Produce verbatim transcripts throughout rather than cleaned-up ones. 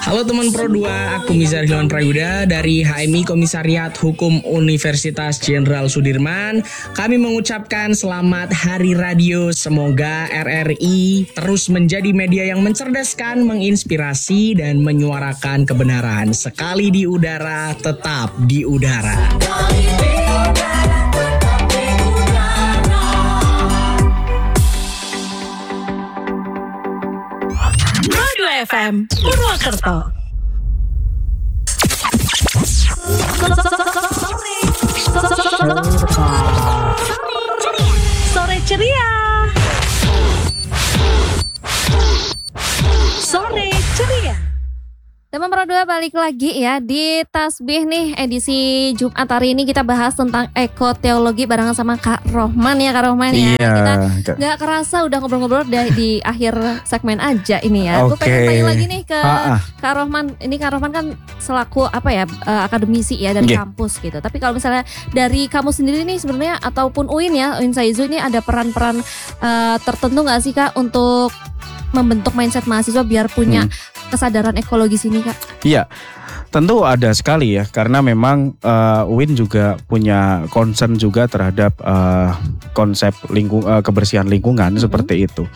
Halo teman Pro dua, aku Mizar Hilman Prayuda dari H M I Komisariat Hukum Universitas Jenderal Sudirman. Kami mengucapkan selamat Hari Radio. Semoga R R I terus menjadi media yang mencerdaskan, menginspirasi, dan menyuarakan kebenaran. Sekali di udara, tetap di udara. F M Purwokerto. Sore ceria. Sore ceria. Teman Pro dua balik lagi ya di Tasbih nih, edisi Jumat hari ini kita bahas tentang ekoteologi barengan sama Kak Rohman ya Kak Rohman ya. Iya, kita gak kerasa udah ngobrol-ngobrol di, di akhir segmen aja ini ya. Gue Oke. pengen tanya lagi nih ke Ha-ah. Kak Rohman. Ini Kak Rohman kan selaku apa ya, eh, akademisi ya dari Yeah. kampus gitu. Tapi kalau misalnya dari kamu sendiri nih sebenarnya ataupun U I N ya, U I N Saizu ini ada peran-peran eh, tertentu gak sih Kak untuk membentuk mindset mahasiswa biar punya Hmm. kesadaran ekologis ini Kak? Iya, tentu ada sekali ya, karena memang uh, U I N juga punya concern juga terhadap uh, konsep lingkung, uh, kebersihan lingkungan Mm-hmm. seperti itu.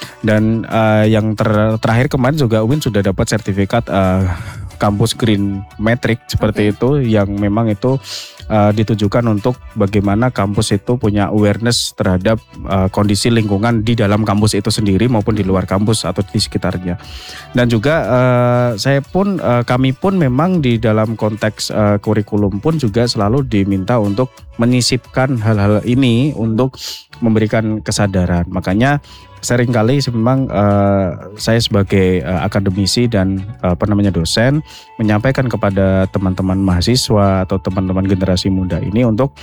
Dan uh, yang ter- terakhir kemarin juga U I N sudah dapat sertifikat uh, kampus Green Metric seperti Oke. itu, yang memang itu uh, ditujukan untuk bagaimana kampus itu punya awareness terhadap uh, kondisi lingkungan di dalam kampus itu sendiri maupun di luar kampus atau di sekitarnya. Dan juga uh, saya pun uh, kami pun memang di dalam konteks uh, kurikulum pun juga selalu diminta untuk menyisipkan hal-hal ini untuk memberikan kesadaran. Makanya seringkali memang uh, saya sebagai uh, akademisi dan uh, apa namanya dosen menyampaikan kepada teman-teman mahasiswa atau teman-teman generasi muda ini untuk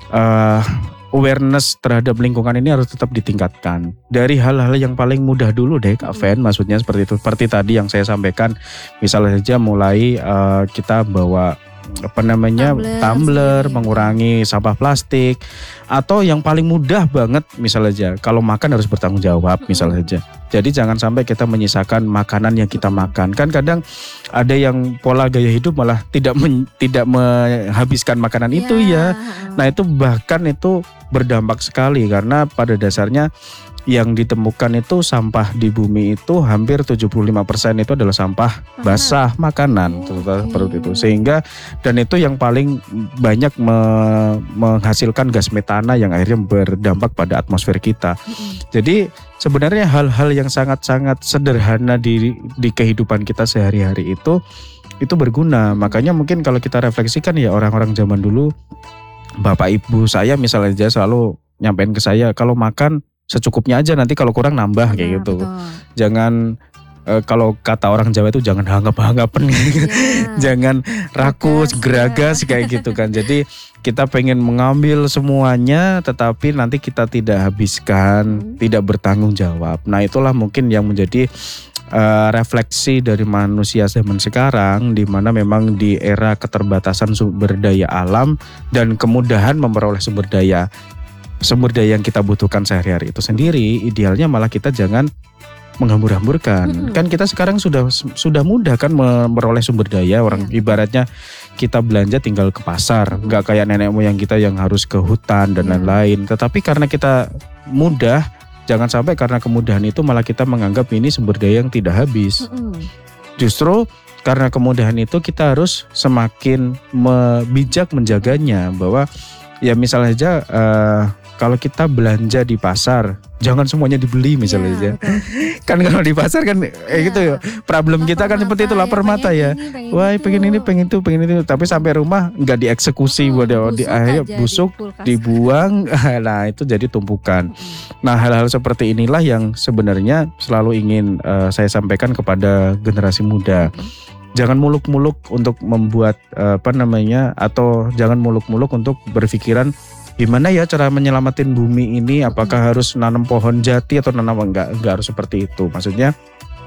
uh, awareness terhadap lingkungan ini harus tetap ditingkatkan. Dari hal-hal yang paling mudah dulu deh Kak Fen, maksudnya seperti itu. Seperti tadi yang saya sampaikan, misalnya saja mulai uh, kita bawa apa namanya Tumbler, tumbler, sih. mengurangi sampah plastik, atau yang paling mudah banget misalnya aja kalau makan harus bertanggung jawab misalnya saja. Jadi jangan sampai kita menyisakan makanan yang kita makan. Kan kadang ada yang pola gaya hidup malah tidak men, tidak menghabiskan makanan itu ya. Nah itu bahkan itu berdampak sekali karena pada dasarnya yang ditemukan itu sampah di bumi itu hampir tujuh puluh lima persen itu adalah sampah basah makanan seperti itu. Sehingga dan itu yang paling banyak me- menghasilkan gas metana yang akhirnya berdampak pada atmosfer kita. Jadi sebenarnya hal-hal yang sangat-sangat sederhana di di kehidupan kita sehari-hari itu itu berguna. Makanya mungkin kalau kita refleksikan ya orang-orang zaman dulu, bapak ibu saya misalnya aja selalu nyampein ke saya kalau makan secukupnya aja, nanti kalau kurang nambah kayak gitu. Betul. Jangan eh, kalau kata orang Jawa itu jangan hanggap-hanggapan gitu. Jangan rakus, geragas kayak gitu kan. Jadi kita pengen mengambil semuanya tetapi nanti kita tidak habiskan, tidak bertanggung jawab. Nah, itulah mungkin yang menjadi uh, refleksi dari manusia zaman sekarang, di mana memang di era keterbatasan sumber daya alam dan kemudahan memperoleh sumber daya sumber daya yang kita butuhkan sehari-hari itu sendiri, idealnya malah kita jangan menghambur-hamburkan. Mm-mm. Kan kita sekarang sudah sudah mudah kan memperoleh sumber daya. Orang Iya. ibaratnya kita belanja tinggal ke pasar, nggak kayak nenek moyang kita yang harus ke hutan dan Iya. lain-lain. Tetapi karena kita mudah, jangan sampai karena kemudahan itu malah kita menganggap ini sumber daya yang tidak habis. Mm-mm. Justru karena kemudahan itu kita harus semakin me- bijak menjaganya, bahwa ya misalnya aja uh, kalau kita belanja di pasar jangan semuanya dibeli misalnya Iya, aja. betul. Kan kalau di pasar kan eh Iya. gitu ya. Problem kita kan seperti itu, lapar mata ya. Pengen ini, Wah itu. pengen ini pengen itu pengen itu, tapi sampai rumah nggak dieksekusi, Hmm, buat di busuk akhirnya aja busuk, di kulkas. dibuang. Nah itu jadi tumpukan. Nah hal-hal seperti inilah yang sebenarnya selalu ingin eh, saya sampaikan kepada generasi muda. Jangan muluk-muluk untuk membuat eh, apa namanya, atau jangan muluk-muluk untuk berpikiran gimana ya cara menyelamatin bumi ini, apakah harus nanam pohon jati atau nanam enggak, enggak harus seperti itu. Maksudnya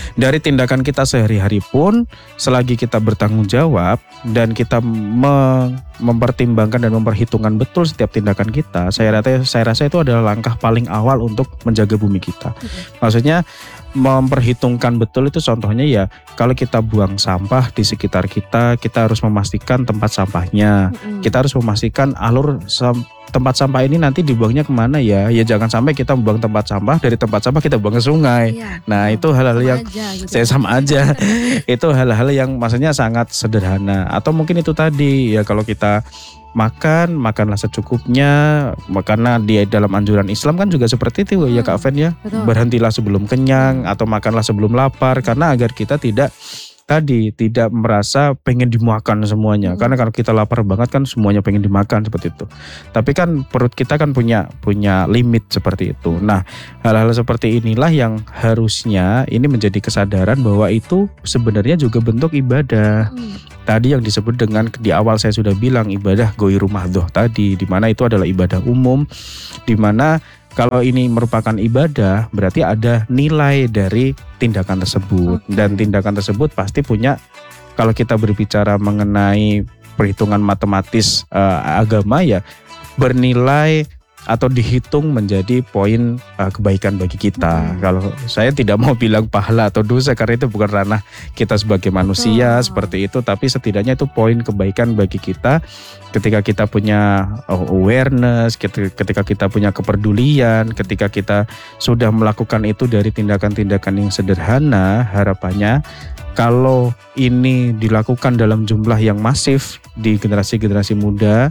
dari tindakan kita sehari-hari pun selagi kita bertanggung jawab dan kita me- mempertimbangkan dan memperhitungkan betul setiap tindakan kita, saya rasa saya rasa itu adalah langkah paling awal untuk menjaga bumi kita. Maksudnya memperhitungkan betul itu contohnya ya kalau kita buang sampah di sekitar kita, kita harus memastikan tempat sampahnya. Mm-hmm. Kita harus memastikan alur sam- tempat sampah ini nanti dibuangnya kemana ya. Ya jangan sampai kita buang tempat sampah, dari tempat sampah kita buang ke sungai. Iya. Nah itu hal-hal yang aja, gitu. Saya sama aja. Itu hal-hal yang maksudnya sangat sederhana. Atau mungkin itu tadi ya kalau kita makan, makanlah secukupnya. Karena di dalam anjuran Islam kan juga seperti itu hmm, ya Kak Fen ya. Betul. Berhentilah sebelum kenyang atau makanlah sebelum lapar. Karena agar kita tidak tadi tidak merasa pengen dimakan semuanya. Hmm. Karena kalau kita lapar banget kan semuanya pengen dimakan seperti itu. Tapi kan perut kita kan punya punya limit seperti itu. Nah, hal-hal seperti inilah yang harusnya ini menjadi kesadaran bahwa itu sebenarnya juga bentuk ibadah. Hmm. Tadi yang disebut dengan di awal saya sudah bilang ibadah ghoirul mahdhah tadi, di mana itu adalah ibadah umum, di mana kalau ini merupakan ibadah, berarti ada nilai dari tindakan tersebut. Okay. Dan tindakan tersebut pasti punya, kalau kita berbicara mengenai perhitungan matematis uh, agama ya, bernilai atau dihitung menjadi poin uh, kebaikan bagi kita. Hmm. Kalau saya tidak mau bilang pahala atau dosa karena itu bukan ranah kita sebagai manusia oh. seperti itu, tapi setidaknya itu poin kebaikan bagi kita ketika kita punya awareness, ketika kita punya kepedulian, ketika kita sudah melakukan itu dari tindakan-tindakan yang sederhana. Harapannya kalau ini dilakukan dalam jumlah yang masif di generasi-generasi muda,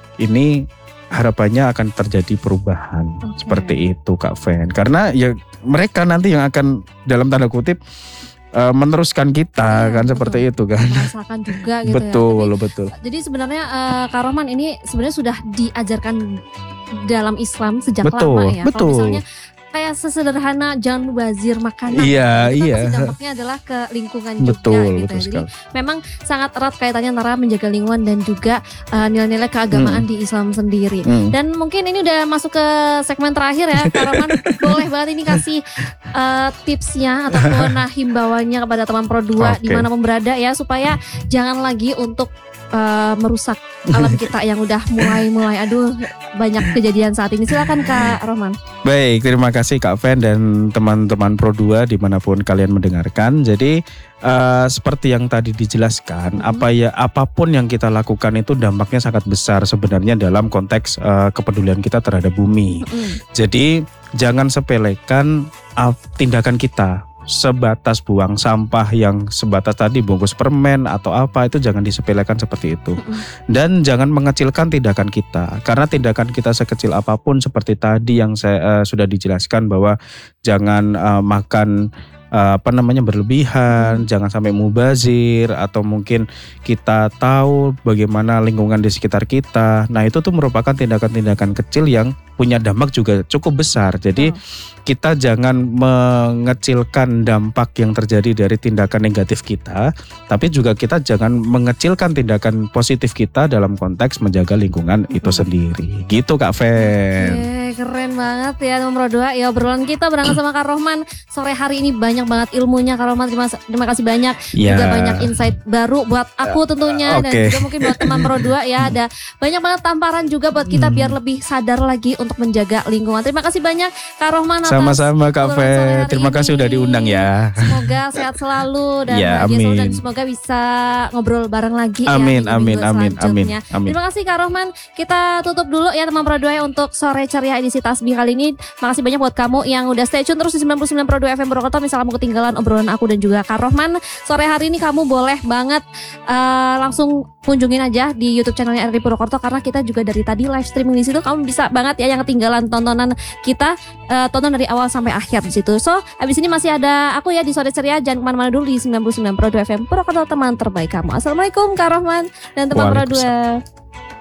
ini harapannya akan terjadi perubahan. Okay. Seperti itu Kak Fen. Karena ya mereka nanti yang akan dalam tanda kutip uh, meneruskan kita ya, kan betul. Seperti itu kan. Merasakan juga gitu betul, ya. Betul, betul. Jadi sebenarnya uh, Kak Rohman ini sebenarnya sudah diajarkan dalam Islam sejak betul, lama ya. Betul. Kalau misalnya kayak sesederhana jangan mubazir makanan. Iya, itu iya. pasti dampaknya adalah ke lingkungan betul, juga gitu. Betul Jadi sekali. memang sangat erat kaitannya antara menjaga lingkungan dan juga uh, nilai-nilai keagamaan hmm. di Islam sendiri. Hmm. Dan mungkin ini udah masuk ke segmen terakhir ya, Kak Rohman. Boleh banget ini kasih uh, tipsnya ataupun nah, himbauannya kepada teman Pro dua okay. dimanapun berada ya, supaya jangan lagi untuk Uh, merusak alam kita yang udah mulai-mulai aduh banyak kejadian saat ini. Silakan Kak Rohman. Baik, terima kasih Kak Fen dan teman-teman Pro dua dimanapun kalian mendengarkan. Jadi uh, seperti yang tadi dijelaskan, hmm. apa ya apapun yang kita lakukan itu dampaknya sangat besar sebenarnya dalam konteks uh, kepedulian kita terhadap bumi. Hmm. Jadi jangan sepelekan uh, tindakan kita. Sebatas buang sampah yang sebatas tadi bungkus permen atau apa, itu jangan disepelekan seperti itu. Dan jangan mengecilkan tindakan kita, karena tindakan kita sekecil apapun seperti tadi yang saya uh, sudah dijelaskan bahwa jangan uh, makan uh, apa namanya berlebihan, jangan sampai mubazir, atau mungkin kita tahu bagaimana lingkungan di sekitar kita. Nah itu tuh merupakan tindakan-tindakan kecil yang punya dampak juga cukup besar. Jadi oh. kita jangan mengecilkan dampak yang terjadi dari tindakan negatif kita, tapi juga kita jangan mengecilkan tindakan positif kita dalam konteks menjaga lingkungan hmm. itu sendiri. Gitu Kak Fen. Oke, keren banget ya nomor dua. Ya obrolan kita berangkat sama Kak Rohman sore hari ini banyak banget ilmunya Kak Rohman. Terima, terima kasih banyak. Ya. Juga banyak insight baru buat aku tentunya uh, okay. dan juga mungkin buat teman Pro dua ya. Ada banyak banget tamparan juga buat kita hmm. biar lebih sadar lagi untuk menjaga lingkungan. Terima kasih banyak Kak Rohman atas sama-sama Kak Fen. Terima kasih udah diundang ya. Semoga sehat selalu dan ya, bahagia selalu, dan amin. semoga bisa ngobrol bareng lagi amin, ya. Amin, amin, amin, amin. Terima kasih Kak Rohman. Kita tutup dulu ya teman Pro dua ya untuk sore ceria edisi Tasbih kali ini. Makasih banyak buat kamu yang udah stay tune terus di sembilan puluh sembilan Pro dua F M Purwokerto. Misalnya kamu ketinggalan obrolan aku dan juga Kak Rohman sore hari ini, kamu boleh banget uh, langsung kunjungin aja di YouTube channelnya R R I Purwokerto, karena kita juga dari tadi live streaming di situ. Kamu bisa banget ya yang ketinggalan tontonan kita, uh, tonton dari awal sampai akhir di situ. So, abis ini masih ada aku ya di sore ceria. Jangan kemana-mana dulu di sembilan puluh sembilan Pro dua F M Purwokerto, teman terbaik kamu. Assalamualaikum Kak Rohman dan teman Pro dua.